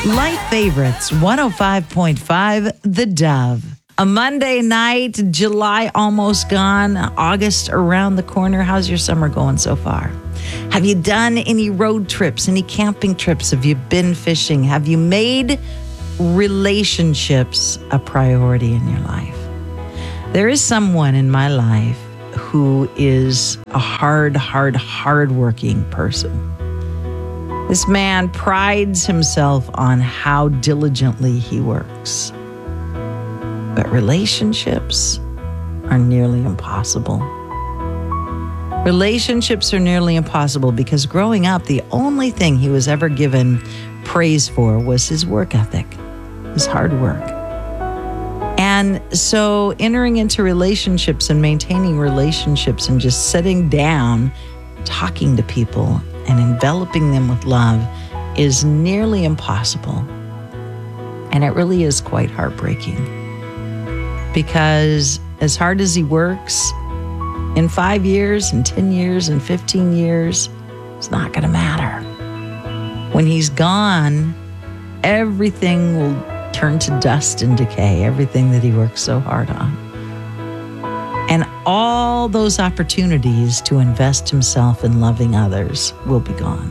Light Favorites, 105.5 The Dove. A Monday night, July almost gone, August around the corner. How's your summer going so far? Have you done any road trips, any camping trips? Have you been fishing? Have you made relationships a priority in your life? There is someone in my life who is a hardworking person. This man prides himself on how diligently he works. But relationships are nearly impossible. Relationships are nearly impossible because growing up, the only thing he was ever given praise for was his work ethic, his hard work. And so entering into relationships and maintaining relationships and just sitting down, talking to people and enveloping them with love is nearly impossible. And it really is quite heartbreaking. Because as hard as he works, in 5 years, in 10 years, in 15 years, it's not going to matter. When he's gone, everything will turn to dust and decay, everything that he worked so hard on. And all those opportunities to invest himself in loving others will be gone.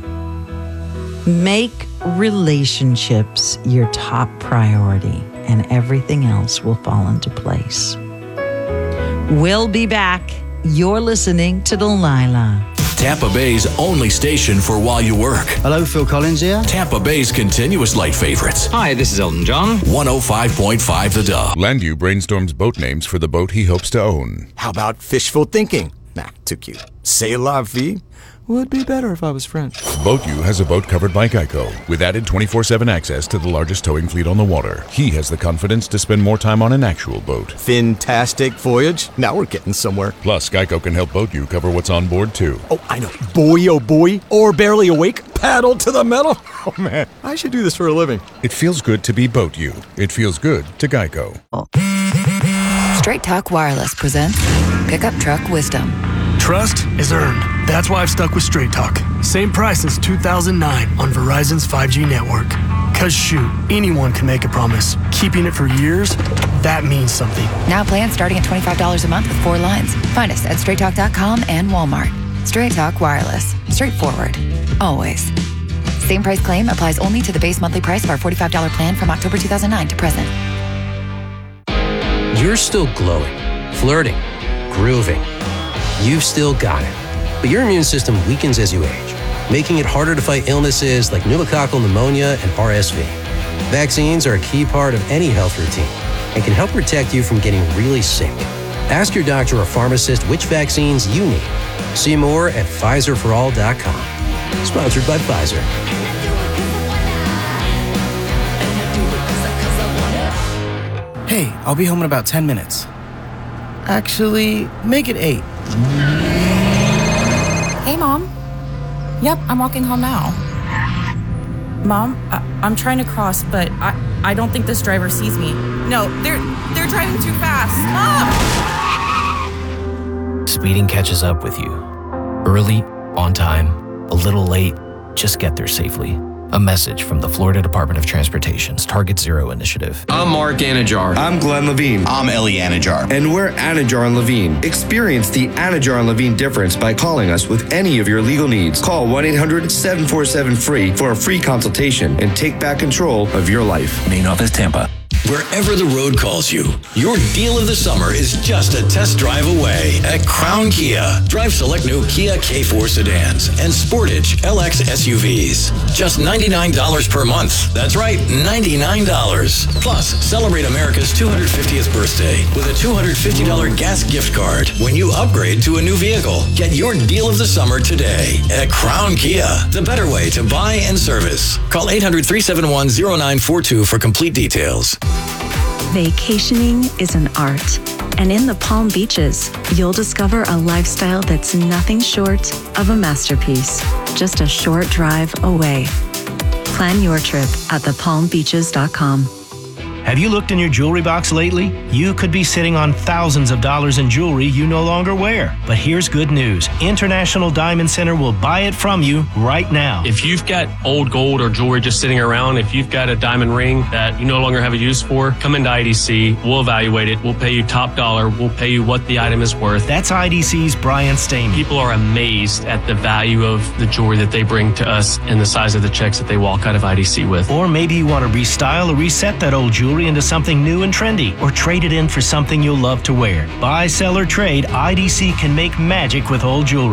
Make relationships your top priority, and everything else will fall into place. We'll be back. You're listening to Delilah. Tampa Bay's only station for while you work. Hello, Phil Collins here. Tampa Bay's continuous light favorites. Hi, this is Elton John. 105.5 The Dove. Landu brainstorms boat names for the boat he hopes to own. How about fishful thinking? Nah, too cute. C'est la vie would be better if I was French. BoatU has a boat covered by Geico, with added 24/7 access to the largest towing fleet on the water. He has the confidence to spend more time on an actual boat. Fantastic voyage. Now we're getting somewhere. Plus, Geico can help BoatU cover what's on board, too. Oh, I know. Boy, oh boy. Or barely awake. Paddle to the metal. Oh, man. I should do this for a living. It feels good to be BoatU. It feels good to Geico. Straight Talk Wireless presents Pickup Truck Wisdom. Trust is earned. That's why I've stuck with Straight Talk. Same price since 2009 on Verizon's 5G network. Cause shoot, anyone can make a promise. Keeping it for years, that means something. Now plans starting at $25 a month with 4 lines. Find us at straighttalk.com and Walmart. Straight Talk Wireless. Straightforward. Always. Same price claim applies only to the base monthly price of our $45 plan from October 2009 to present. You're still glowing, flirting, grooving. You've still got it. But your immune system weakens as you age, making it harder to fight illnesses like pneumococcal pneumonia and RSV. Vaccines are a key part of any health routine and can help protect you from getting really sick. Ask your doctor or pharmacist which vaccines you need. See more at PfizerForAll.com. Sponsored by Pfizer. Hey, I'll be home in about 10 minutes. Actually, make it 8. Hey, Mom. Yep, I'm walking home now. Mom, I'm trying to cross, but I don't think this driver sees me. No, they're driving too fast. Stop! Speeding catches up with you. Early, on time, a little late, just get there safely. A message from the Florida Department of Transportation's Target Zero initiative. I'm Mark Anajar. I'm Glenn Levine. I'm Ellie Anajar. And we're Anajar and Levine. Experience the Anajar and Levine difference by calling us with any of your legal needs. Call 1-800-747-FREE for a free consultation and take back control of your life. Main office, Tampa. Wherever the road calls you, your deal of the summer is just a test drive away at Crown Kia. Drive select new Kia K4 sedans and Sportage LX SUVs. Just $99 per month. That's right, $99. Plus, celebrate America's 250th birthday with a $250 gas gift card when you upgrade to a new vehicle. Get your deal of the summer today at Crown Kia. The better way to buy and service. Call 800-371-0942 for complete details. Vacationing is an art, and in the Palm Beaches, you'll discover a lifestyle that's nothing short of a masterpiece, just a short drive away. Plan your trip at thepalmbeaches.com. Have you looked in your jewelry box lately? You could be sitting on thousands of dollars in jewelry you no longer wear. But here's good news. International Diamond Center will buy it from you right now. If you've got old gold or jewelry just sitting around, if you've got a diamond ring that you no longer have a use for, come into IDC. We'll evaluate it. We'll pay you top dollar. We'll pay you what the item is worth. That's IDC's Brian Stamey. People are amazed at the value of the jewelry that they bring to us and the size of the checks that they walk out of IDC with. Or maybe you want to restyle or reset that old jewelry into something new and trendy, or trade it in for something you'll love to wear. Buy, sell, or trade, IDC can make magic with old jewelry.